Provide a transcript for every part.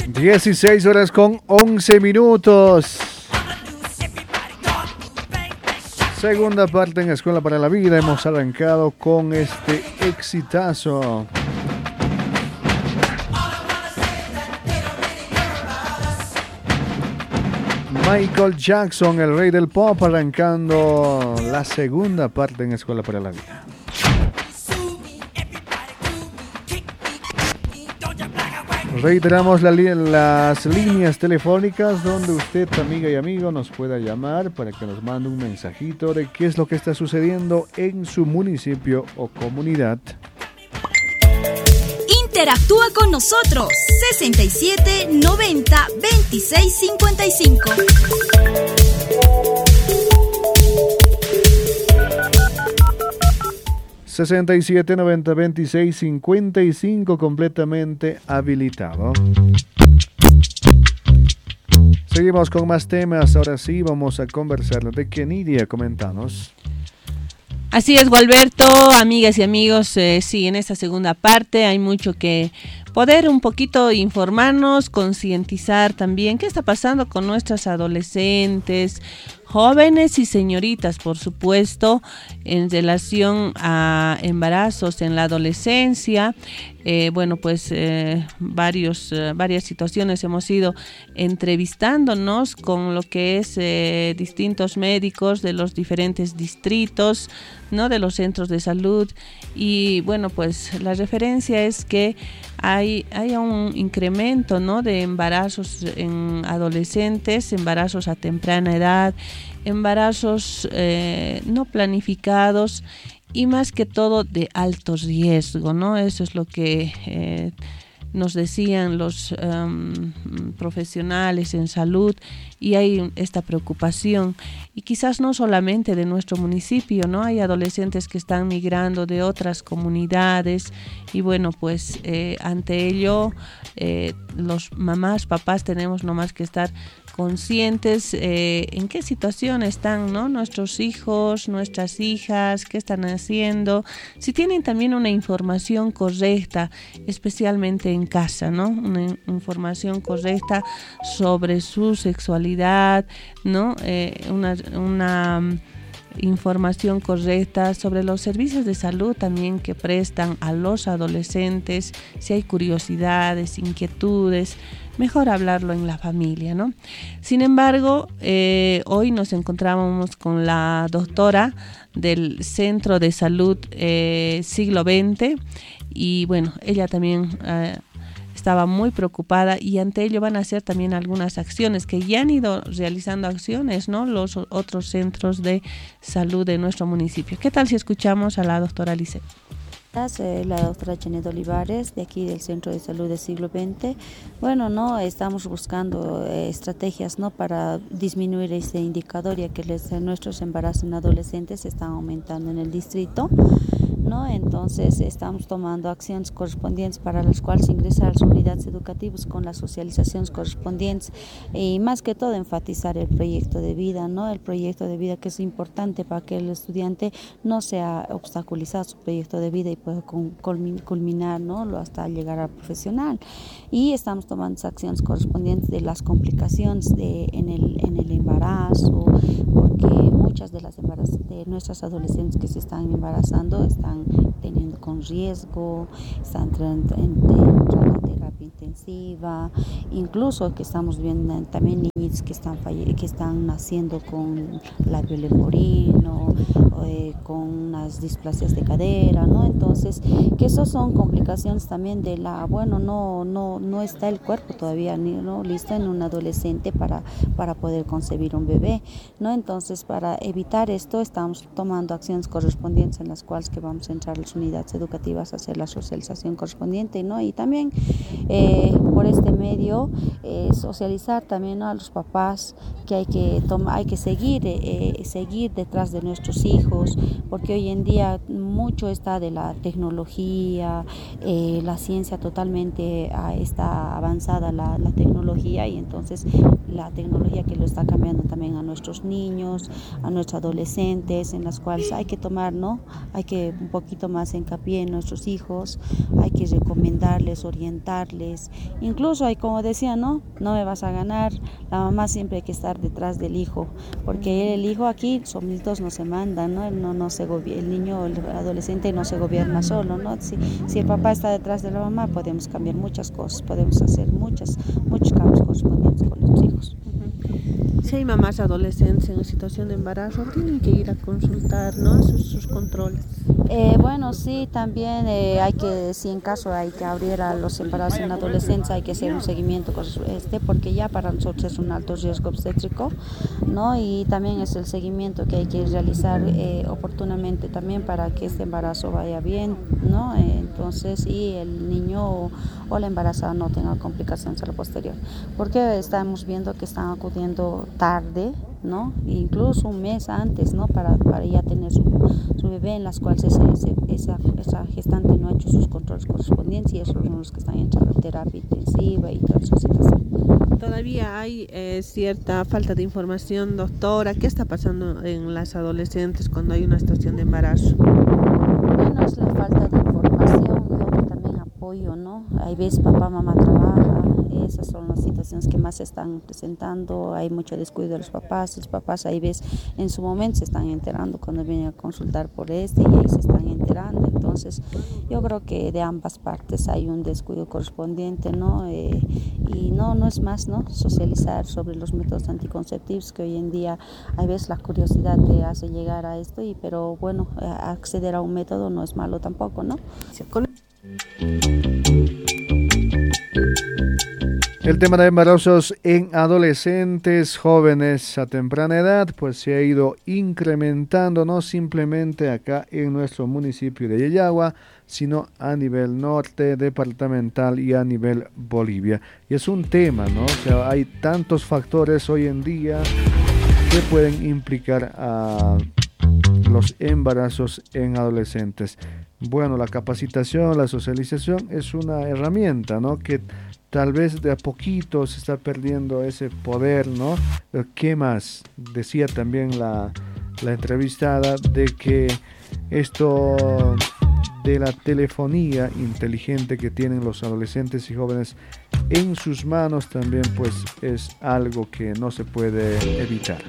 16 horas con 11 minutos. Segunda parte en Escuela para la Vida. Hemos arrancado con este exitazo. Michael Jackson, el rey del pop, arrancando la segunda parte en Escuela para la Vida. Reiteramos las líneas telefónicas donde usted, amiga y amigo, nos pueda llamar para que nos mande un mensajito de qué es lo que está sucediendo en su municipio o comunidad. Interactúa con nosotros. 67 90 26 55. ...6790-2655 completamente habilitado. Seguimos con más temas. Ahora sí vamos a conversar de qué, Nidia, comentanos. Así es, Gualberto, amigas y amigos, sí, en esta segunda parte hay mucho que poder un poquito informarnos, concientizar también qué está pasando con nuestras adolescentes, jóvenes y señoritas, por supuesto, en relación a embarazos en la adolescencia. Varias situaciones hemos ido entrevistándonos con lo que es distintos médicos de los diferentes distritos, ¿no?, de los centros de salud. Y bueno, pues la referencia es que hay un incremento, ¿no?, de embarazos en adolescentes, embarazos a temprana edad, embarazos no planificados y más que todo de alto riesgo, ¿no? Eso es lo que nos decían los profesionales en salud, y hay esta preocupación, y quizás no solamente de nuestro municipio, ¿no? Hay adolescentes que están migrando de otras comunidades, y bueno, pues ante ello los mamás, papás tenemos nomás que estar conscientes en qué situación están, ¿no?, nuestros hijos, nuestras hijas, qué están haciendo, si tienen también una información correcta, especialmente en casa, ¿no?, una información correcta sobre su sexualidad, ¿no?, una información correcta sobre los servicios de salud también que prestan a los adolescentes, si hay curiosidades, inquietudes, mejor hablarlo en la familia, ¿no? Sin embargo, hoy nos encontramos con la doctora del Centro de Salud Siglo XX, y bueno, ella también estaba muy preocupada, y ante ello van a hacer también algunas acciones que ya han ido realizando acciones, ¿no?, los otros centros de salud de nuestro municipio. ¿Qué tal si escuchamos a la doctora Lice? La doctora Janet Olivares, de aquí del Centro de Salud del Siglo XX. Bueno, no estamos buscando estrategias, ¿no?, para disminuir este indicador, ya que nuestros embarazos en adolescentes están aumentando en el distrito, ¿no? Entonces estamos tomando acciones correspondientes para las cuales ingresar a las unidades educativas con las socializaciones correspondientes, y más que todo enfatizar el proyecto de vida, ¿no?, el proyecto de vida, que es importante para que el estudiante no sea obstaculizado su proyecto de vida y pueda culminar, ¿no?, hasta llegar al profesional. Y estamos tomando acciones correspondientes de las complicaciones en el embarazo, porque muchas de nuestras adolescentes que se están embarazando están teniendo con riesgo, están entrando a terapia intensiva, incluso que estamos viendo también niños que están naciendo con labio leporino, con unas displasias de cadera, ¿no? Entonces, que esos son complicaciones también de no está el cuerpo todavía no listo en un adolescente para poder concebir un bebé, ¿no? Entonces, para evitar esto, estamos tomando acciones correspondientes en las cuales que vamos a entrar a las unidades educativas a hacer la socialización correspondiente, ¿no? Y también por este medio socializar también, ¿no?, a los papás que hay que seguir detrás de nuestros hijos, porque hoy en día mucho está de la tecnología, la ciencia totalmente está avanzada, la tecnología, y entonces la tecnología que lo está cambiando también a nuestros niños, a nuestros adolescentes, en las cuales hay que tomar, ¿no?, hay que un poquito más hincapié en nuestros hijos, hay que recomendarles, orientarles, ayudarles. Incluso hay, como decía, no me vas a ganar, la mamá siempre hay que estar detrás del hijo, porque el hijo aquí, solitos no se manda, ¿no? El niño, el adolescente no se gobierna solo, ¿no? Si el papá está detrás de la mamá, podemos cambiar muchas cosas, podemos hacer muchos cambios correspondientes con los hijos. Si hay mamás adolescentes en situación de embarazo, tienen que ir a consultar, ¿no? Sus controles. Bueno, sí, también si en caso hay que abrir a los embarazos en adolescencia, hay que hacer un seguimiento porque ya para nosotros es un alto riesgo obstétrico, ¿no? Y también es el seguimiento que hay que realizar oportunamente también para que este embarazo vaya bien, ¿no? Entonces, y el niño o la embarazada no tenga complicaciones a lo posterior, porque estamos viendo que están acudiendo tarde, ¿no? Incluso un mes antes, ¿no? Para ya tener su bebé, en las cuales esa gestante no ha hecho sus controles correspondientes, y esos son los que están entrando a terapia intensiva y todas esas situaciones. Todavía hay cierta falta de información, doctora. ¿Qué está pasando en las adolescentes cuando hay una situación de embarazo? Bueno, es la falta de información y otro también apoyo, ¿no? Hay veces papá, mamá trabaja, esas son las situaciones que más se están presentando. Hay mucho descuido de los papás hay veces en su momento se están enterando cuando vienen a consultar por y ahí se están enterando. Entonces yo creo que de ambas partes hay un descuido correspondiente, ¿no? Y no es más, ¿no? Socializar sobre los métodos anticonceptivos, que hoy en día hay veces la curiosidad te hace llegar a esto, pero bueno, acceder a un método no es malo tampoco, ¿no? El tema de embarazos en adolescentes, jóvenes a temprana edad, pues se ha ido incrementando, no simplemente acá en nuestro municipio de Yayagua, sino a nivel norte, departamental y a nivel Bolivia. Y es un tema, ¿no? O sea, hay tantos factores hoy en día que pueden implicar a los embarazos en adolescentes. Bueno, la capacitación, la socialización es una herramienta, ¿no? Que tal vez de a poquito se está perdiendo ese poder, ¿no? ¿Qué más? Decía también la entrevistada de que esto de la telefonía inteligente que tienen los adolescentes y jóvenes en sus manos también pues es algo que no se puede evitar.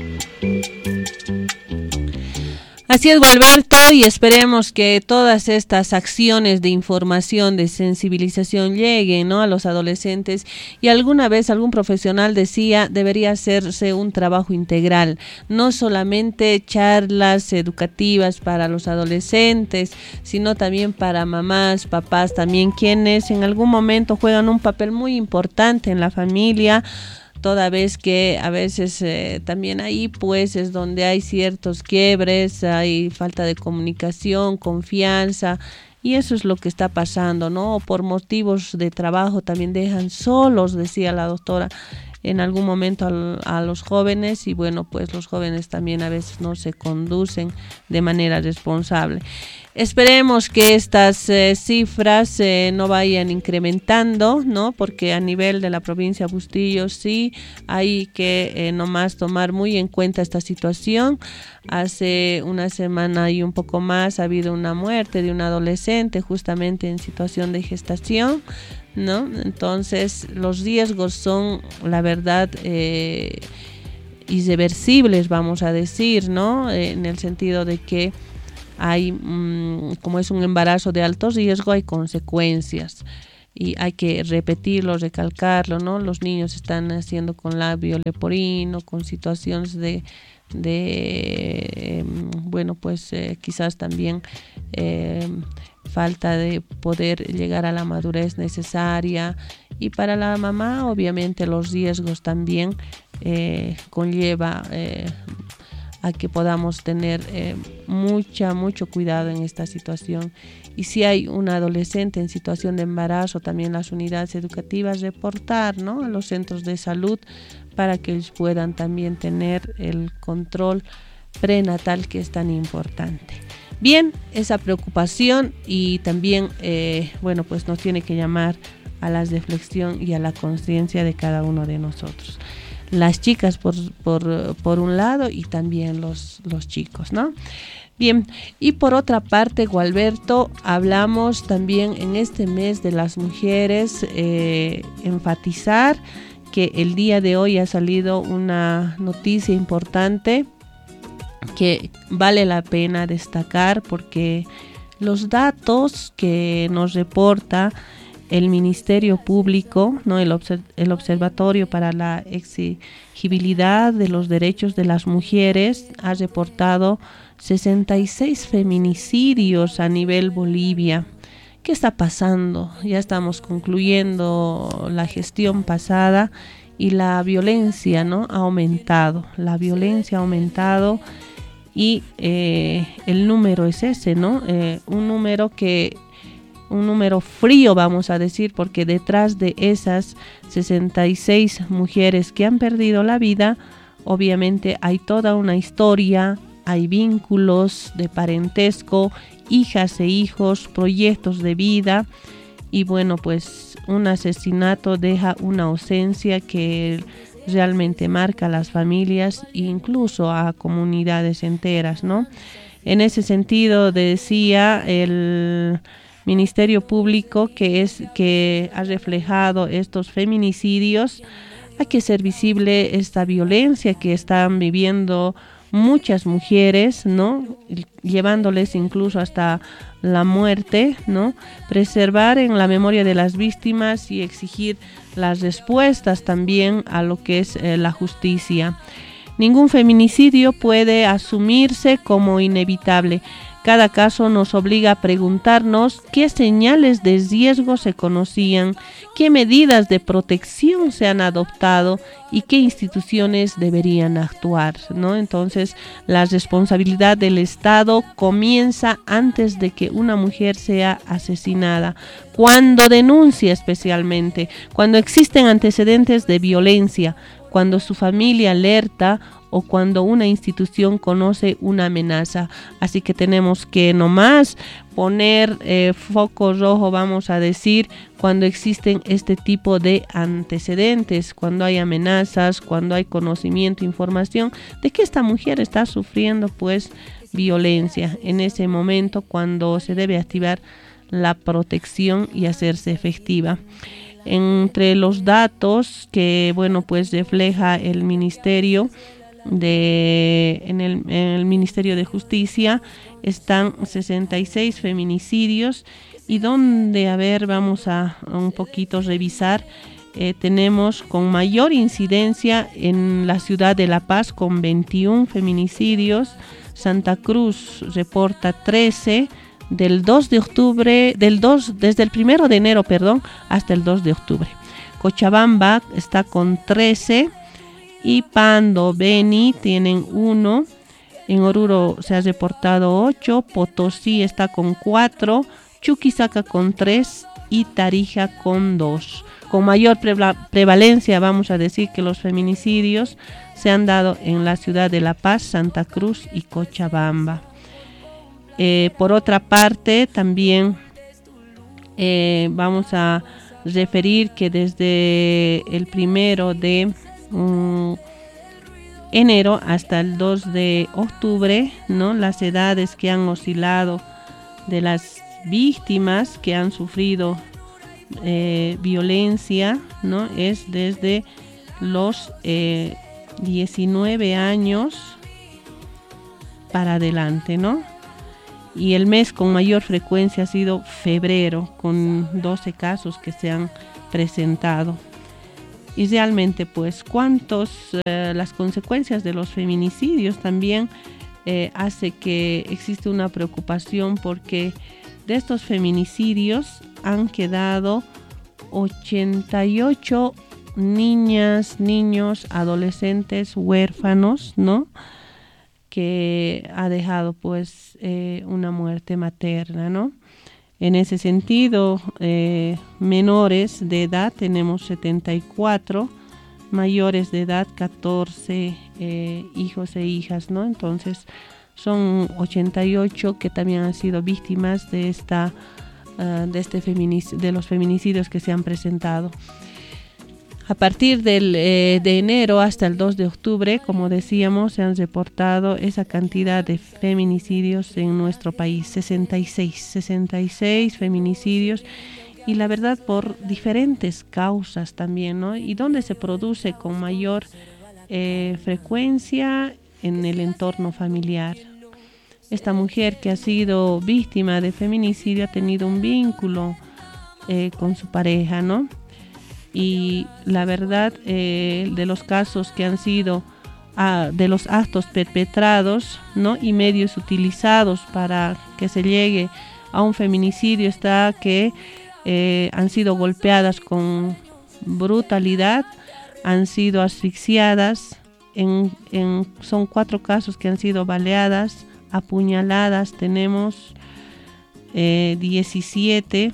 Así es, Gualberto, y esperemos que todas estas acciones de información, de sensibilización lleguen, ¿no?, a los adolescentes. Y alguna vez algún profesional decía, debería hacerse un trabajo integral, no solamente charlas educativas para los adolescentes, sino también para mamás, papás, también quienes en algún momento juegan un papel muy importante en la familia, toda vez que a veces también ahí pues es donde hay ciertos quiebres, hay falta de comunicación, confianza, y eso es lo que está pasando, ¿no? Por motivos de trabajo también dejan solos, decía la doctora, en algún momento a los jóvenes, y bueno, pues los jóvenes también a veces no se conducen de manera responsable. Esperemos que estas cifras no vayan incrementando, ¿no? Porque a nivel de la provincia de Bustillo sí hay que nomás tomar muy en cuenta esta situación. Hace una semana y un poco más ha habido una muerte de un adolescente justamente en situación de gestación, ¿no? Entonces los riesgos son, la verdad, irreversibles, vamos a decir, ¿no? En el sentido de que hay, como es un embarazo de alto riesgo, hay consecuencias y hay que repetirlo, recalcarlo, ¿no? Los niños están naciendo con labio leporino, con situaciones de bueno, pues quizás también falta de poder llegar a la madurez necesaria, y para la mamá obviamente los riesgos también conlleva a que podamos tener mucho cuidado en esta situación. Y si hay un adolescente en situación de embarazo, también las unidades educativas reportar, ¿no?, a los centros de salud para que ellos puedan también tener el control prenatal, que es tan importante. Bien, esa preocupación y también, bueno, pues nos tiene que llamar a la reflexión y a la conciencia de cada uno de nosotros. Las chicas por un lado y también los chicos, ¿no? Bien, y por otra parte, Gualberto, hablamos también en este mes de las mujeres, enfatizar que el día de hoy ha salido una noticia importante que vale la pena destacar, porque los datos que nos reporta el Ministerio Público, ¿no? el Observatorio para la Exigibilidad de los Derechos de las Mujeres ha reportado 66 feminicidios a nivel Bolivia. ¿Qué está pasando? Ya estamos concluyendo la gestión pasada y la violencia, ¿no? ha aumentado. La violencia ha aumentado y el número es ese, ¿no? Un número frío, vamos a decir, porque detrás de esas 66 mujeres que han perdido la vida, obviamente hay toda una historia, hay vínculos de parentesco, hijas e hijos, proyectos de vida, y bueno, pues un asesinato deja una ausencia que realmente marca a las familias e incluso a comunidades enteras, ¿no? En ese sentido, decía el Ministerio Público que ha reflejado estos feminicidios. Hay que ser visible esta violencia que están viviendo muchas mujeres, ¿no? Llevándoles incluso hasta la muerte, ¿no? Preservar en la memoria de las víctimas y exigir las respuestas también a lo que es la justicia. Ningún feminicidio puede asumirse como inevitable. Cada caso nos obliga a preguntarnos qué señales de riesgo se conocían, qué medidas de protección se han adoptado y qué instituciones deberían actuar, ¿no? Entonces, la responsabilidad del Estado comienza antes de que una mujer sea asesinada, cuando denuncia especialmente, cuando existen antecedentes de violencia, cuando su familia alerta o cuando una institución conoce una amenaza. Así que tenemos que nomás poner foco rojo, vamos a decir, cuando existen este tipo de antecedentes, cuando hay amenazas, cuando hay conocimiento, información de que esta mujer está sufriendo pues violencia. En ese momento cuando se debe activar la protección y hacerse efectiva. Entre los datos que bueno pues refleja el ministerio en el Ministerio de Justicia están 66 feminicidios y donde, a ver, vamos a un poquito revisar, tenemos con mayor incidencia en la ciudad de La Paz con 21 feminicidios, Santa Cruz reporta 13, del 2 de octubre, desde el 1 de enero, hasta el 2 de octubre. Cochabamba está con 13 y Pando, Beni tienen 1. En Oruro se ha reportado 8, Potosí está con 4, Chuquisaca con 3 y Tarija con 2. Con mayor prevalencia, vamos a decir que los feminicidios se han dado en la ciudad de La Paz, Santa Cruz y Cochabamba. Por otra parte, también vamos a referir que desde el 1 de enero hasta el 2 de octubre, ¿no? Las edades que han oscilado de las víctimas que han sufrido violencia, ¿no? Es desde los 19 años para adelante, ¿no? Y el mes con mayor frecuencia ha sido febrero, con 12 casos que se han presentado. Y realmente, pues, las consecuencias de los feminicidios también hace que existe una preocupación, porque de estos feminicidios han quedado 88 niñas, niños, adolescentes huérfanos, ¿no? Que ha dejado pues una muerte materna, ¿no? En ese sentido, menores de edad tenemos 74, mayores de edad 14 hijos e hijas, ¿no? Entonces son 88 que también han sido víctimas de los feminicidios que se han presentado. A partir de enero hasta el 2 de octubre, como decíamos, se han reportado esa cantidad de feminicidios en nuestro país, 66 feminicidios, y la verdad por diferentes causas también, ¿no? Y donde se produce con mayor frecuencia en el entorno familiar. Esta mujer que ha sido víctima de feminicidio ha tenido un vínculo con su pareja, ¿no? Y la verdad, de los casos que han sido, de los actos perpetrados, ¿no? Y medios utilizados para que se llegue a un feminicidio, está que han sido golpeadas con brutalidad, han sido asfixiadas, son 4 casos que han sido baleadas, apuñaladas, tenemos 17,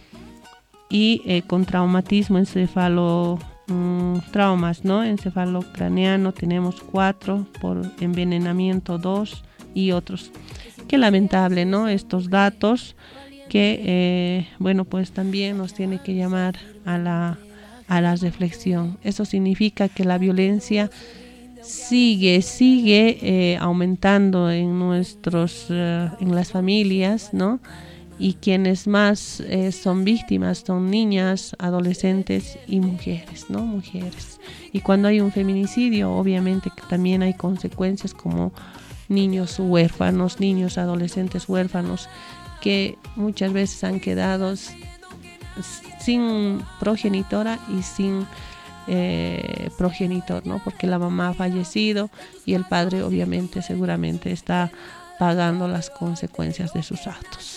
y con traumatismo traumas, ¿no? Encefalocraneano tenemos 4, por envenenamiento 2 y otros. Qué lamentable, ¿no? Estos datos que, bueno, pues también nos tiene que llamar a la reflexión. Eso significa que la violencia sigue aumentando en las familias, ¿no? Y quienes más son víctimas son niñas, adolescentes y mujeres, ¿no? Mujeres. Y cuando hay un feminicidio, obviamente que también hay consecuencias como niños huérfanos, niños adolescentes huérfanos, que muchas veces han quedado sin progenitora y sin progenitor, ¿no? Porque la mamá ha fallecido y el padre obviamente seguramente está pagando las consecuencias de sus actos.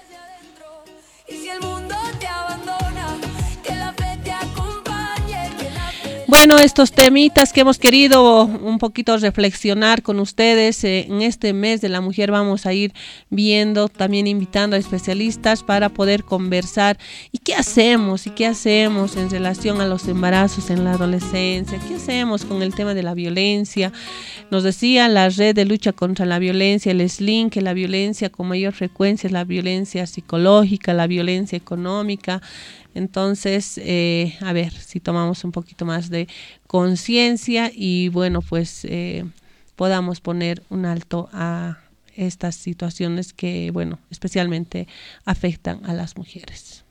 Bueno, estos temitas que hemos querido un poquito reflexionar con ustedes en este mes de la mujer, vamos a ir viendo, también invitando a especialistas para poder conversar y qué hacemos en relación a los embarazos en la adolescencia, qué hacemos con el tema de la violencia. Nos decía la red de lucha contra la violencia, el SLIN, que la violencia con mayor frecuencia es la violencia psicológica, la violencia económica. Entonces, a ver si tomamos un poquito más de conciencia y bueno, pues podamos poner un alto a estas situaciones que, bueno, especialmente afectan a las mujeres.